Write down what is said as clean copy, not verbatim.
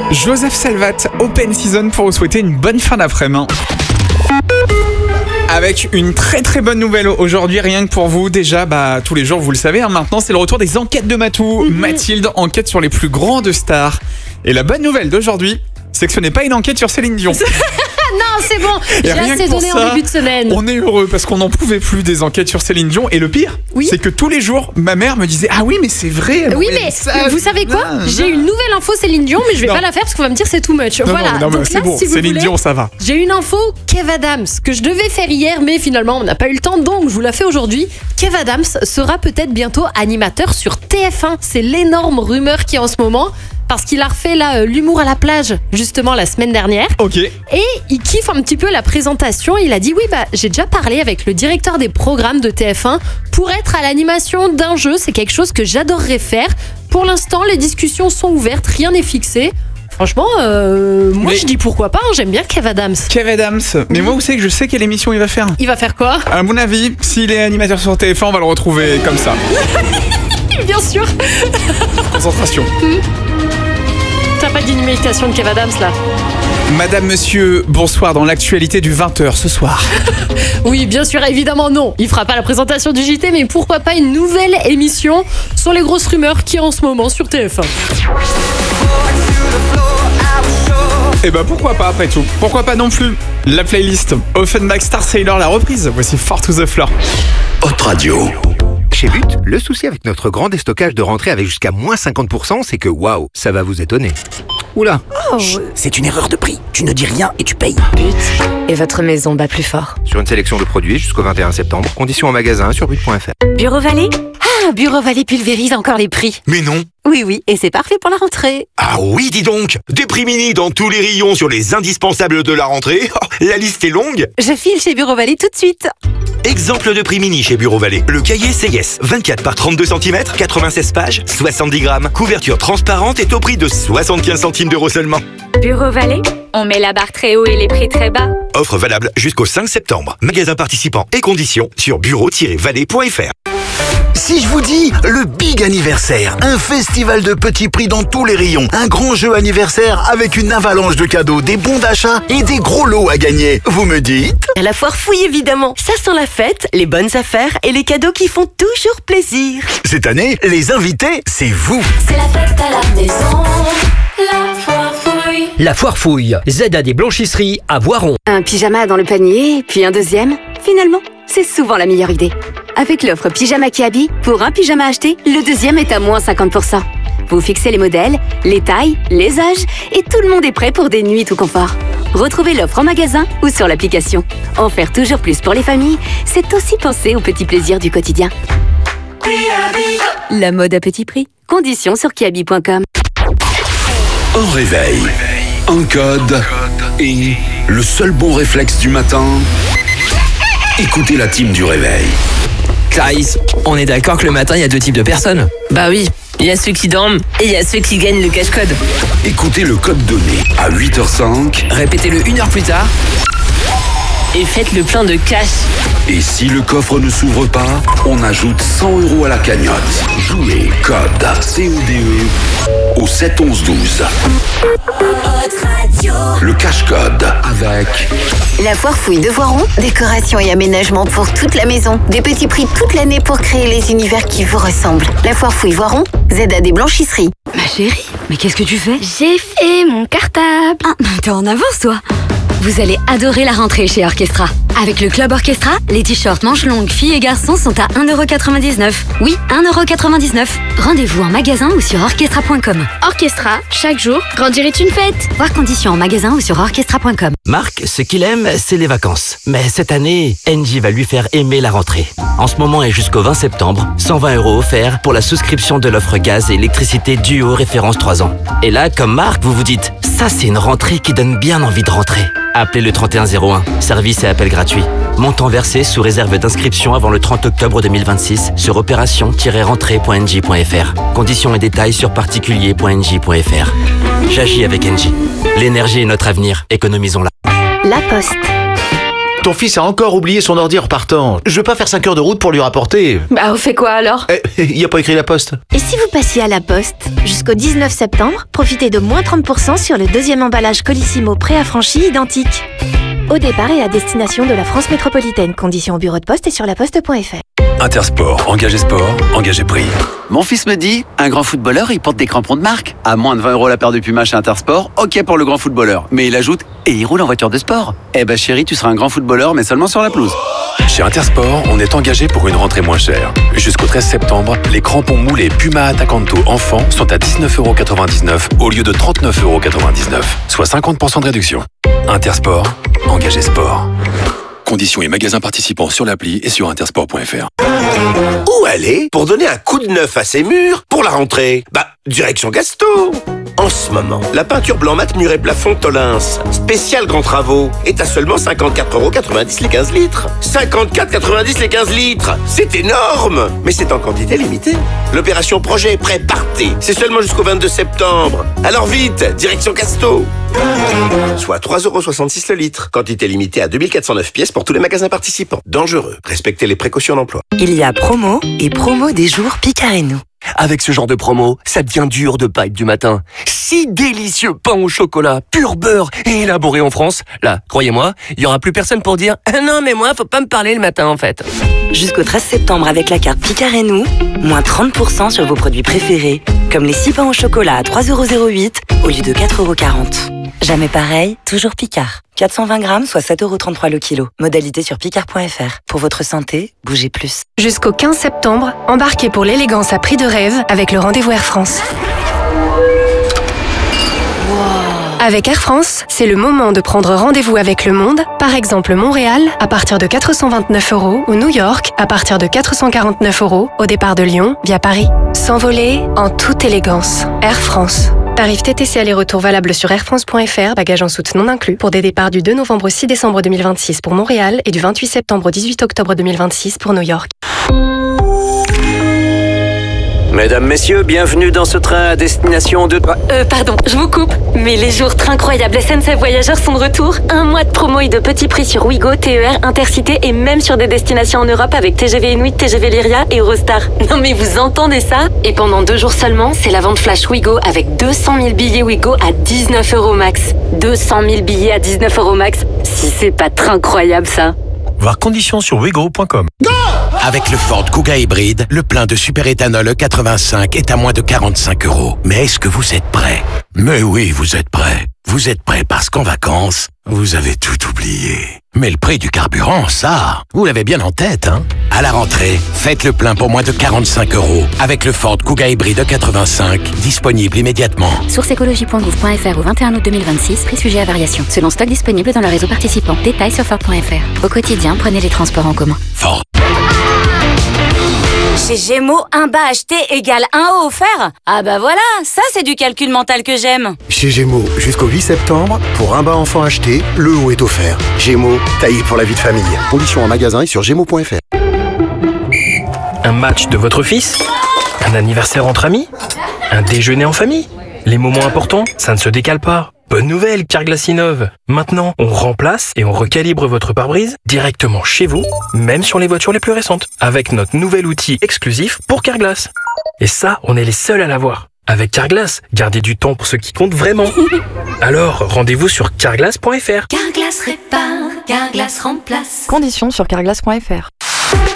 Joseph Salvat, Open Season pour vous souhaiter une bonne fin d'après-midi. Avec une très très bonne nouvelle aujourd'hui, rien que pour vous. Déjà, tous les jours, vous le savez, maintenant c'est le retour des enquêtes de Matou. Mathilde enquête sur les plus grandes stars. Et la bonne nouvelle d'aujourd'hui, c'est que ce n'est pas une enquête sur Céline Dion. Non, c'est bon, j'ai assez donné en début de semaine. On est heureux parce qu'on n'en pouvait plus des enquêtes sur Céline Dion. Et le pire, c'est que tous les jours, ma mère me disait « Ah oui, mais c'est vrai !» Oui, mais vous savez quoi ? J'ai une nouvelle info Céline Dion, mais je vais pas la faire parce qu'on va me dire c'est too much. Voilà. Non, c'est bon, si Céline Dion, ça va. J'ai une info Kev Adams que je devais faire hier, mais finalement on n'a pas eu le temps, donc je vous la fais aujourd'hui. Kev Adams sera peut-être bientôt animateur sur TF1. C'est l'énorme rumeur qui est en ce moment. Parce qu'il a refait l'humour à la plage, justement, la semaine dernière. Ok. Et il kiffe un petit peu la présentation. Il a dit, j'ai déjà parlé avec le directeur des programmes de TF1 pour être à l'animation d'un jeu. C'est quelque chose que j'adorerais faire. Pour l'instant, les discussions sont ouvertes, rien n'est fixé. Franchement, je dis pourquoi pas, j'aime bien Kev Adams. Kev Adams, mais moi, vous savez que je sais quelle émission il va faire. Il va faire quoi ? À mon avis, s'il est animateur sur TF1, on va le retrouver comme ça. Bien sûr. Concentration. T'as pas d'imitation de Kev Adams là ? Madame, monsieur, bonsoir dans l'actualité du 20h ce soir. Oui, bien sûr, évidemment non. Il fera pas la présentation du JT, mais pourquoi pas une nouvelle émission sur les grosses rumeurs qui est en ce moment sur TF1. Et pourquoi pas après tout ? Pourquoi pas non plus ? La playlist Offenbach Star Sailor, la reprise. Voici Fort to the Floor. Hot Radio. Chez But, le souci avec notre grand déstockage de rentrée avec jusqu'à moins 50%, c'est que waouh, ça va vous étonner. Oula. C'est une erreur de prix. Tu ne dis rien et tu payes. But. Et votre maison bat plus fort. Sur une sélection de produits jusqu'au 21 septembre. Conditions en magasin sur but.fr. Bureau Vallée ? Ah, Bureau Vallée pulvérise encore les prix. Mais non. Oui, et c'est parfait pour la rentrée. Ah oui, dis donc. Des prix mini dans tous les rayons sur les indispensables de la rentrée. La liste est longue. Je file chez Bureau Vallée tout de suite. Exemple de prix mini chez Bureau Vallée. Le cahier Seyès, 24 par 32 cm, 96 pages, 70 grammes. Couverture transparente est au prix de 75 centimes d'euros seulement. Bureau Vallée, on met la barre très haut et les prix très bas. Offre valable jusqu'au 5 septembre. Magasin participant et conditions sur bureau-vallée.fr. Si je vous dis le Big Anniversaire, un festival de petits prix dans tous les rayons, un grand jeu anniversaire avec une avalanche de cadeaux, des bons d'achat et des gros lots à gagner, vous me dites ? À la foire fouille évidemment, ça sent la fête, les bonnes affaires et les cadeaux qui font toujours plaisir. Cette année, les invités, c'est vous. C'est la fête à la maison, la foire fouille. La foire fouille, ZAD Blanchisserie à Voiron. Un pyjama dans le panier, puis un deuxième. Finalement, c'est souvent la meilleure idée. Avec l'offre Pyjama Kiabi, pour un pyjama acheté, le deuxième est à moins 50%. Vous fixez les modèles, les tailles, les âges, et tout le monde est prêt pour des nuits tout confort. Retrouvez l'offre en magasin ou sur l'application. En faire toujours plus pour les familles, c'est aussi penser aux petits plaisirs du quotidien. La mode à petit prix. Conditions sur kiabi.com. Au réveil, un code et le seul bon réflexe du matin, écoutez la team du réveil. Clarisse, on est d'accord que le matin, il y a deux types de personnes. Bah oui, il y a ceux qui dorment et il y a ceux qui gagnent le cache-code. Écoutez le code donné à 8h05. Répétez-le 1 heure plus tard. Et faites le plein de cash. Et si le coffre ne s'ouvre pas, on ajoute 100 € à la cagnotte. Jouez code CODE au 7 11 12. Le cache-code avec la foire fouille de Voiron, décoration et aménagement pour toute la maison. Des petits prix toute l'année pour créer les univers qui vous ressemblent. La foire fouille Voiron, ZAD Blanchisserie. Ma chérie, mais qu'est-ce que tu fais ? J'ai fait mon cartable. Ah, t'es en avance toi. Vous allez adorer la rentrée chez Orchestra. Avec le Club Orchestra, les t-shirts manches longues filles et garçons sont à 1,99€. Oui, 1,99€. Rendez-vous en magasin ou sur orchestra.com. Orchestra, chaque jour, grandir est une fête. Voir conditions en magasin ou sur orchestra.com. Marc, ce qu'il aime, c'est les vacances. Mais cette année, Engie va lui faire aimer la rentrée. En ce moment et jusqu'au 20 septembre, 120 € offerts pour la souscription de l'offre gaz et électricité Duo référence 3 ans. Et là, comme Marc, vous vous dites, ça c'est une rentrée qui donne bien envie de rentrer. Appelez le 3101, service et appel gratuit. Montant versé sous réserve d'inscription avant le 30 octobre 2026 sur opération-rentrée.engie.fr. Conditions et détails sur particulier.engie.fr. J'agis avec Engie. L'énergie est notre avenir, économisons-la. La Poste. Ton fils a encore oublié son ordi en repartant. Je veux pas faire 5 heures de route pour lui rapporter. Bah, on fait quoi alors? Il a pas écrit la poste. Et si vous passiez à la poste? Jusqu'au 19 septembre, profitez de moins 30% sur le deuxième emballage Colissimo préaffranchi identique. Au départ et à destination de la France métropolitaine. Conditions au bureau de poste et sur laposte.fr. Intersport, engagé sport, engagé prix. Mon fils me dit, un grand footballeur, il porte des crampons de marque. À moins de 20 € la paire de Puma chez Intersport, ok pour le grand footballeur. Mais il ajoute, et il roule en voiture de sport. Eh ben chérie, tu seras un grand footballeur, mais seulement sur la pelouse. Chez Intersport, on est engagé pour une rentrée moins chère. Jusqu'au 13 septembre, les crampons moulés Puma Attacanto enfants sont à 19,99 € au lieu de 39,99 €, soit 50% de réduction. Intersport, engagé sport. Conditions et magasins participants sur l'appli et sur intersport.fr. Où aller pour donner un coup de neuf à ses murs pour la rentrée? Bah, direction Gasto. En ce moment, la peinture blanc mat mur et plafond Tolins, spécial grands travaux, est à seulement 54,90 € les 15 litres. 54,90 € les 15 litres, c'est énorme. Mais c'est en quantité limitée. L'opération projet est prêt, partez. C'est seulement jusqu'au 22 septembre. Alors vite, direction Gasto. Soit 3,66 € le litre. Quantité limitée à 2409 pièces pour tous les magasins participants. Dangereux. Respectez les précautions d'emploi. Il y a promo et promo des jours Picard et nous. Avec ce genre de promo, ça devient dur de pas être du matin. 6 délicieux pains au chocolat, pur beurre et élaboré en France. Là, croyez-moi, il y aura plus personne pour dire « Non mais moi, faut pas me parler le matin en fait ». Jusqu'au 13 septembre avec la carte Picard et nous, moins 30% sur vos produits préférés, comme les 6 pains au chocolat à 3,08 € au lieu de 4,40 €. Jamais pareil, toujours Picard. 420 grammes, soit 7,33 € le kilo. Modalité sur picard.fr. Pour votre santé, bougez plus. Jusqu'au 15 septembre, embarquez pour l'élégance à prix de rêve avec le rendez-vous Air France. Avec Air France, c'est le moment de prendre rendez-vous avec le monde, par exemple Montréal à partir de 429 € ou New York à partir de 449 € au départ de Lyon via Paris. S'envoler en toute élégance. Air France. Tarif TTC aller-retour valable sur airfrance.fr, bagages en soute non inclus, pour des départs du 2 novembre au 6 décembre 2026 pour Montréal et du 28 septembre au 18 octobre 2026 pour New York. Mesdames, messieurs, bienvenue dans ce train à destination de... Pardon, je vous coupe. Mais les jours Train Incroyables SNCF Voyageurs sont de retour. 1 mois de promo et de petits prix sur Ouigo, TER, Intercité et même sur des destinations en Europe avec TGV Inuit, TGV Lyria et Eurostar. Non mais vous entendez ça? Et pendant 2 jours seulement, c'est la vente flash Ouigo avec 200 000 billets Ouigo à 19 € max. 200 000 billets à 19 € max. Si c'est pas Train Incroyable ça. Voir conditions sur ouigo.com. Avec le Ford Kuga hybride, le plein de superéthanol E85 est à moins de 45 €. Mais est-ce que vous êtes prêts? Mais oui, vous êtes prêts. Vous êtes prêts parce qu'en vacances, vous avez tout oublié. Mais le prix du carburant, ça, vous l'avez bien en tête, hein? À la rentrée, faites le plein pour moins de 45 € avec le Ford Kuga hybride E85, disponible immédiatement. Source écologie.gouv.fr au 21 août 2026, prix sujet à variation. Selon stock disponible dans le réseau participant. Détails sur Ford.fr. Au quotidien, prenez les transports en commun. Ford. Chez Gémeaux, un bas acheté égale un haut offert. Ah bah voilà, ça c'est du calcul mental que j'aime. Chez Gémeaux, jusqu'au 8 septembre, pour un bas enfant acheté, le haut est offert. Gémeaux, taillé pour la vie de famille. Conditions en magasin et sur gémeaux.fr. Un match de votre fils? Un anniversaire entre amis? Un déjeuner en famille? Les moments importants, ça ne se décale pas. Bonne nouvelle, Carglass innove. Maintenant, on remplace et on recalibre votre pare-brise directement chez vous, même sur les voitures les plus récentes, avec notre nouvel outil exclusif pour Carglass. Et ça, on est les seuls à l'avoir. Avec Carglass, gardez du temps pour ce qui compte vraiment. Alors, rendez-vous sur carglass.fr. Carglass répare, Carglass remplace. Conditions sur carglass.fr.